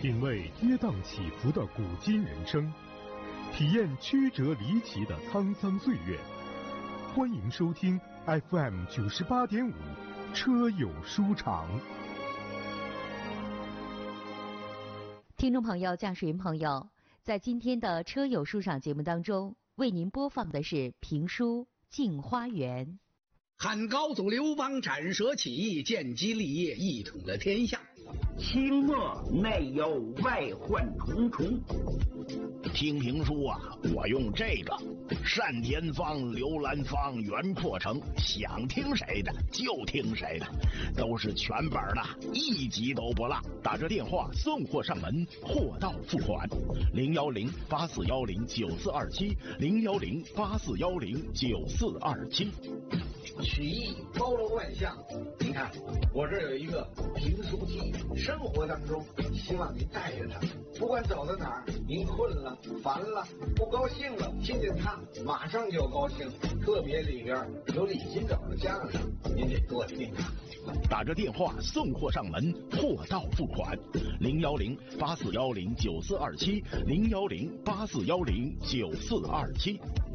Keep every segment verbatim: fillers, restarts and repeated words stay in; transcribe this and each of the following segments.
品味跌宕起伏的古今人生，体验曲折离奇的沧桑岁月。欢迎收听 F M 九十八点五车友书场。 听众朋友、驾驶员朋友，在今天的车友书场节目当中，为您播放的是评书《镜花缘》。 汉高祖刘邦斩蛇起义，建基立业，一统了天下。 清末内有外患重重。 听评书啊，我用这个单田芳、刘兰芳、袁阔成，想听谁的就听谁的，都是全本的，一集都不落。打着电话送货上门，货到付款。零幺零八四幺零九四二七，零幺零八四幺零九四二七。 曲艺包罗万象，您看我这儿有一个评书机，生活当中希望您带着它，不管走到哪儿，您困了、烦了、不高兴了，听见它马上就高兴。特别里边有李金斗的相声，您得多听它。 打着电话送货上门，货到付款。零幺零八四幺零九四二七，零幺零八四幺零九四二七。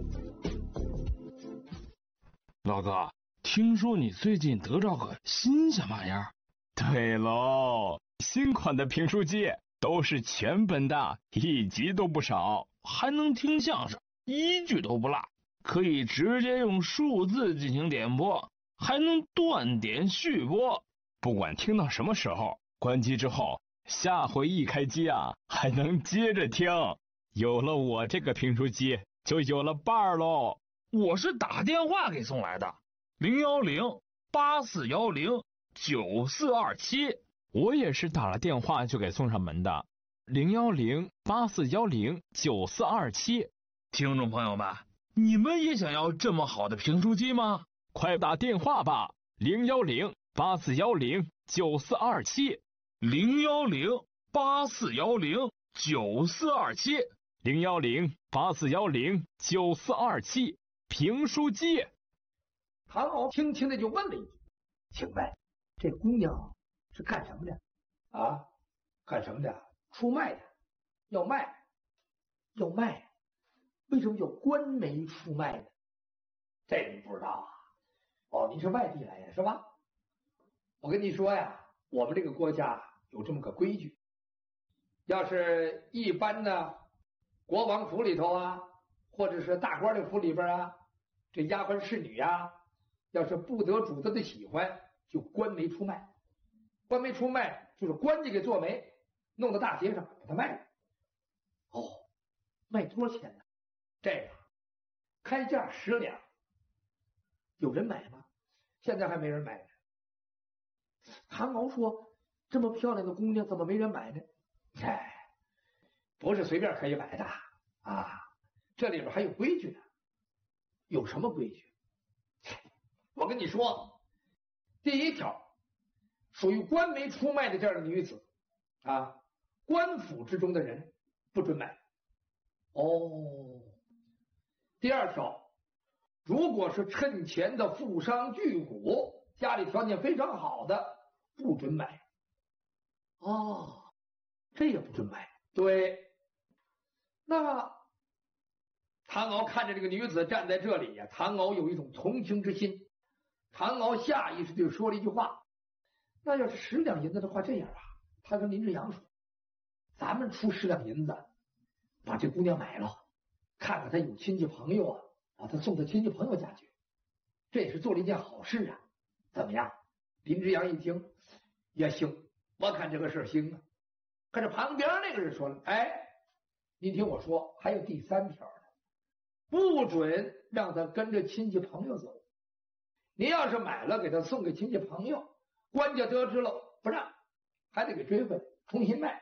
老哥，听说你最近得着个新鲜玩意儿？ 对喽，新款的评书机都是全本的，一集都不少， 还能听相声，一句都不落，可以直接用数字进行点播，还能断点续播。 不管听到什么时候，关机之后，下回一开机啊，还能接着听。有了我这个评书机，就有了伴儿喽。 我是打电话给送来的，零幺零八四幺零九四二七。 我也是打了电话就给送上门的，零幺零八四幺零九四二七。 听众朋友们，你们也想要这么好的评书机吗？ 快打电话吧，零幺零八四幺零九四二七， 零幺零八四幺零九四二七， 零幺零八四幺零九四二七。评书机。 唐敖轻轻的就问了一句：“请问这姑娘是干什么的？啊，干什么的？出卖的，要卖，要卖。为什么叫官媒出卖呢？这你不知道啊？哦，你是外地来的是吧？我跟你说呀，我们这个国家有这么个规矩，要是一般的国王府里头啊，或者是大官的府里边啊，这丫鬟侍女呀，要是不得主子的喜欢，就官媒出卖。官媒出卖就是官家给做媒，弄到大街上把它卖了。哦，卖多少钱呢？这个开价十两，有人买吗？现在还没人买呢。唐敖说：“这么漂亮的姑娘，怎么没人买呢？”哎，不是随便可以买的啊。这里边还有规矩呢。有什么规矩？我跟你说，第一条，属于官媒出卖的这样的女子啊，官府之中的人不准买。哦。第二条，如果是趁钱的富商巨贾，家里条件非常好的，不准买。哦，这也不准买。对。那唐敖看着这个女子站在这里呀，唐敖有一种同情之心。唐敖下意识就说了一句话：“那要是十两银子的话，这样吧。”他跟林之阳说：“咱们出十两银子，把这姑娘买了，看看她有亲戚朋友啊，把她送到亲戚朋友家去，这也是做了一件好事啊。怎么样？”林之阳一听也行，我看这个事行啊。可是旁边那个人说了：“哎，您听我说，还有第三条。”不准让他跟着亲戚朋友走，你要是买了给他送给亲戚朋友，官家得知了不让，还得给追回来重新卖。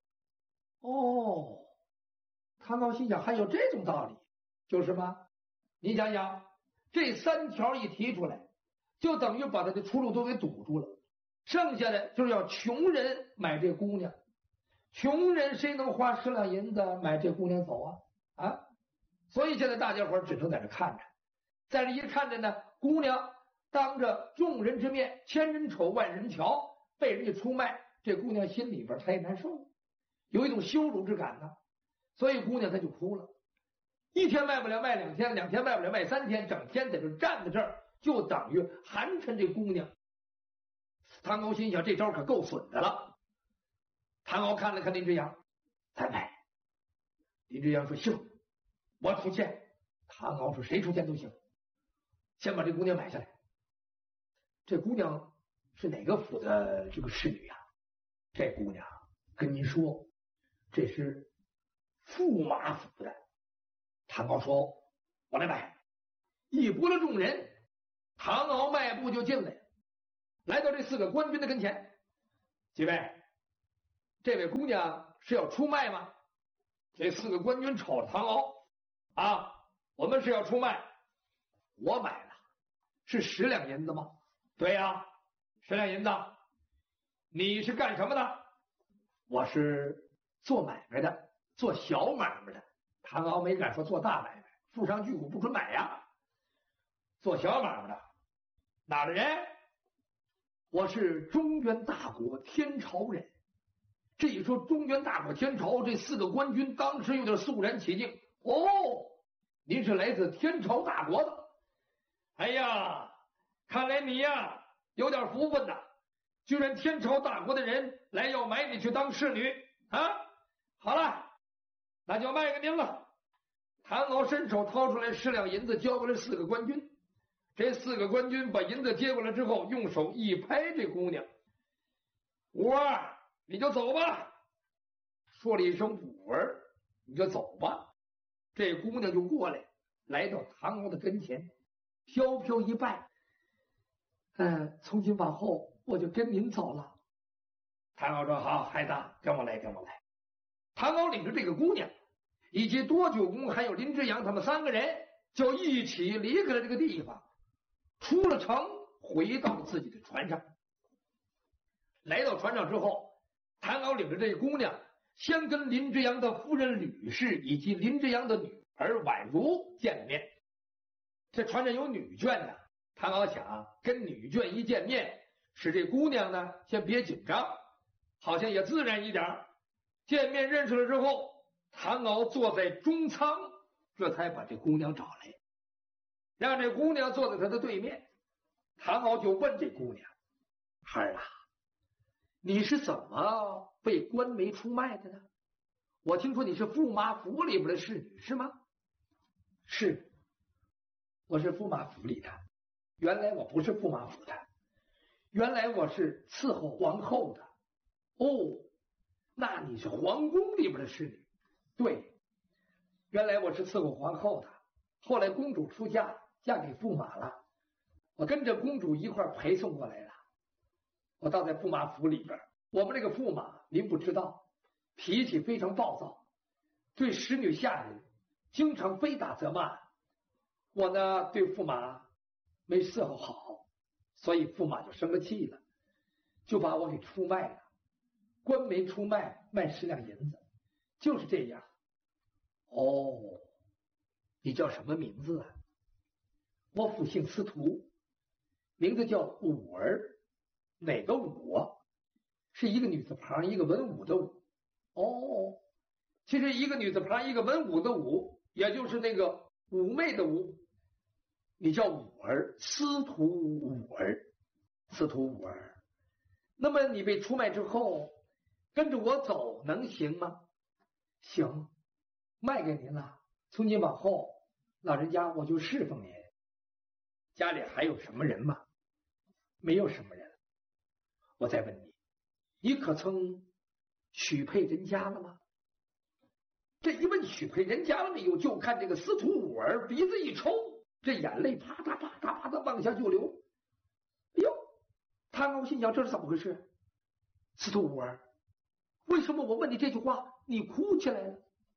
哦，唐敖心想还有这种道理，就是吗？你想想，这三条一提出来，就等于把他的出路都给堵住了，剩下的就是要穷人买这姑娘，穷人谁能花十两银子买这姑娘走啊？啊！所以现在大家伙只能在这看着，在这一看着呢，姑娘当着众人之面，千人瞅万人瞧，被人家出卖，这姑娘心里边她也难受。 有一种羞辱之感呢，所以姑娘她就哭了。一天卖不了，卖两天，两天卖不了，卖三天，整天在这站在这儿，就等于寒碜这姑娘。唐敖心想，这招可够损的了。唐敖看了看林之阳，再卖。林之阳说行，我出钱。唐敖说谁出钱都行，先把这姑娘买下来。这姑娘是哪个府的这个侍女啊？这姑娘跟您说，这是驸马府的。唐敖说我来买。一拨了众人，唐敖迈步就进来，来到这四个官军的跟前。几位，这位姑娘是要出卖吗？这四个官军瞅着唐敖啊，我们是要出卖。我买了，是十两银子吗？对呀、啊，十两银子。你是干什么的？我是做买卖的，做小买卖的。唐敖没敢说做大买卖，富商巨贾不准买呀。做小买卖的，哪的人？我是中原大国天朝人。这一说中原大国天朝，这四个官军当时有点肃然起敬。哦，您是来自天朝大国的。哎呀，看来你呀有点福分呐，居然天朝大国的人来要买你去当侍女啊！好了，那就卖给您了。唐敖伸手掏出来十两银子，交给了四个官军。这四个官军把银子接过来之后，用手一拍这姑娘，五儿，你就走吧。说了一声五儿，你就走吧。这姑娘就过来，来到唐敖的跟前，飘飘一拜，嗯，从今往后我就跟您走了。唐敖说好，孩子，跟我来，跟我来。唐敖领着这个姑娘以及多九公还有林之阳他们三个人，就一起离开了这个地方，出了城，回到了自己的船上。来到船上之后，唐敖领着这个姑娘先跟林之阳的夫人吕氏以及林之阳的女儿婉如见了面。这船上有女眷呢，唐敖想跟女眷一见面，使这姑娘呢先别紧张，好像也自然一点。见面认识了之后，唐敖坐在中舱，这才把这姑娘找来，让这姑娘坐在他的对面。唐敖就问这姑娘，孩儿啊，你是怎么被官媒出卖的呢？我听说你是驸马府里边的侍女，是吗？是，我是驸马府里的。原来我不是驸马府的，原来我是伺候皇后的。哦，那你是皇宫里边的侍女？对，原来我是伺候皇后的，后来公主出嫁，嫁给驸马了，我跟着公主一块陪送过来了。我倒在驸马府里边，我们这个驸马您不知道，脾气非常暴躁，对使女下人经常非打则骂。我呢对驸马没伺候好，所以驸马就生了气了，就把我给出卖了。官媒出卖，卖十两银子，就是这样。哦，你叫什么名字啊？我父姓司徒，名字叫武儿。哪个武啊？是一个女字旁，一个文武的武。哦，其实一个女字旁，一个文武的武，也就是那个妩媚的妩。你叫武儿，司徒武儿，司徒武儿。那么你被出卖之后，跟着我走能行吗？行，卖给您了。从今往后，老人家我就侍奉您。家里还有什么人吗？没有什么人。我再问你，你可曾许配人家了吗？这一问许配人家了没有，就看这个司徒武儿鼻子一抽，这眼泪啪嗒啪嗒啪嗒往下就流。哎呦，唐敖心想这是怎么回事？司徒武儿，为什么我问你这句话你哭起来了？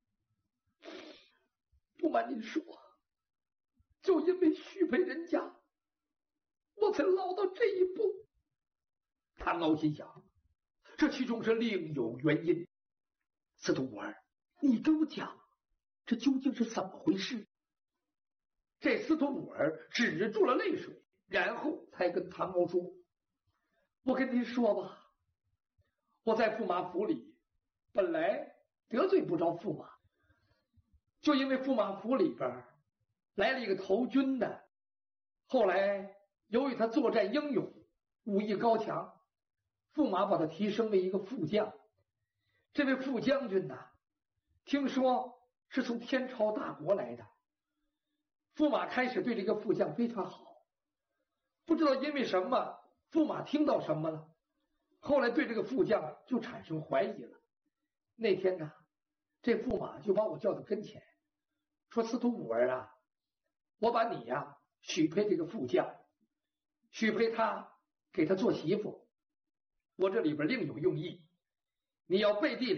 不瞒您说，就因为许配人家，我才落到这一步。唐敖心想，这其中是另有原因。司徒武儿，你跟我讲，这究竟是怎么回事？这司徒武儿止住了泪水，然后才跟唐敖说：“我跟您说吧，我在驸马府里本来得罪不着驸马，就因为驸马府里边来了一个投军的，后来由于他作战英勇，武艺高强，驸马把他提升为一个副将。这位副将军呐，听说是从天朝大国来的。驸马开始对这个副将非常好，不知道因为什么，驸马听到什么了，后来对这个副将就产生怀疑了。那天呢，这驸马就把我叫到跟前，说：“司徒五儿啊，我把你呀、啊、许配这个副将，许配他给他做媳妇。我这里边另有用意，你要背地里